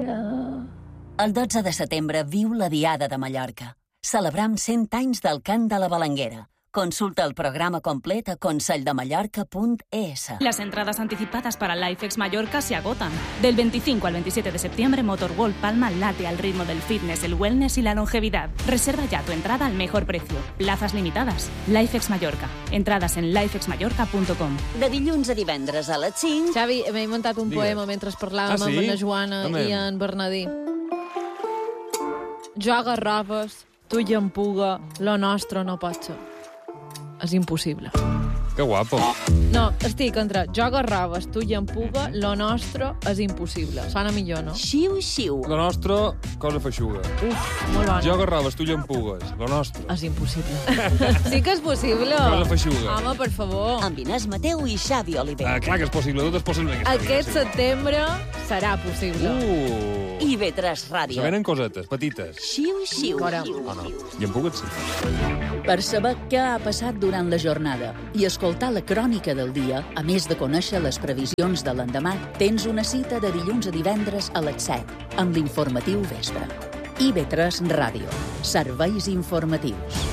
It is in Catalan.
El 12 de setembre viu la Diada de Mallorca. Celebram 100 anys del cant de la Balanguera. Consulta el programa complet a conselldemallorca.es. Las entradas anticipadas para LifeX Mallorca se agotan. Del 25 al 27 de septiembre, Motorworld Palma late al ritmo del fitness, el wellness y la longevidad. Reserva ya tu entrada al mejor precio. Plazas limitadas. LifeX Mallorca. Entradas en lifexmallorca.com. De dilluns a divendres a les 5... Xavi, m'he inventat un poema mentre parlàvem amb la Joana i en Bernadí. Jo agarraves, tu llampuga, lo nostre no pot ser. És impossible. Que guapo. No, estic entre jo agarraves, tu llampuga, lo nostre és impossible. Sona millor, no? Xiu, xiu. Lo nostre, cosa feixuga. Uf, molt bona. Jo agarraves, tu llampugues. Lo nostre. És impossible. Sí que és possible. Cosa feixuga. Home, per favor. Amb Inés Mateu i Xavi Oliver. Clar que és possible, tot és possible. Aquest setembre serà possible. IB3 Ràdio. Se venen cosetes, petites. Xiu, xiu. Fora. Oh, no. Llampugues, sí. Per saber què ha passat durant la jornada i escoltar la crònica del dia, a més de conèixer les previsions de l'endemà, tens una cita de dilluns a divendres a les 7 amb l'informatiu vespre. IB3 Ràdio. Serveis informatius.